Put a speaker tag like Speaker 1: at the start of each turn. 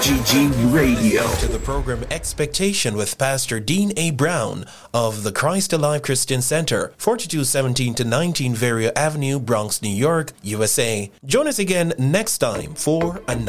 Speaker 1: GG Radio.
Speaker 2: To the program Expectation with Pastor Dean A. Brown of the Christ Alive Christian Center, 4217 to 19 Veria Avenue, Bronx, New York, USA. Join us again next time for another